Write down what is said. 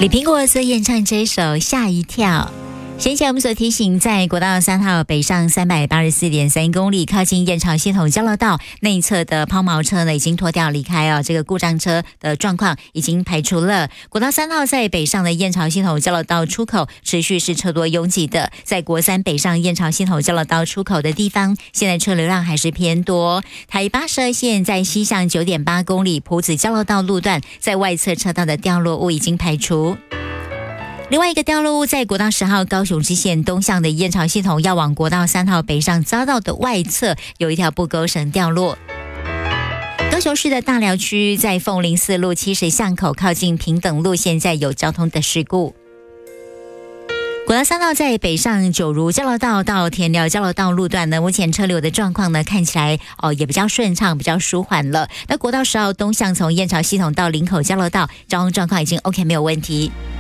李苹果所演唱这首《吓一跳》。先前我们所提醒，在国道3号北上384.3公里，靠近燕巢系统交流道内侧的抛锚车呢，已经脱掉离开哦。这个故障车的状况已经排除了。国道3号在北上的燕巢系统交流道出口持续是车多拥挤的，在国3北上燕巢系统交流道出口的地方，现在车流量还是偏多。台82线在西向9.8公里埔子交流道路段，在外侧车道的掉落物已经排除。另外一个掉落物在国道10号高雄支线东向的燕巢系统要往国道3号北上匝道的外侧，有一条布钩绳掉落。高雄市的大寮区在凤林4路70巷口靠近平等路，现在有交通的事故。国道3号在北上九如交流道到田寮交流道路段呢，目前车流的状况呢看起来也比较顺畅，比较舒缓了。那国道10号东向从燕巢系统到林口交流道，交通状况已经 OK 没有问题。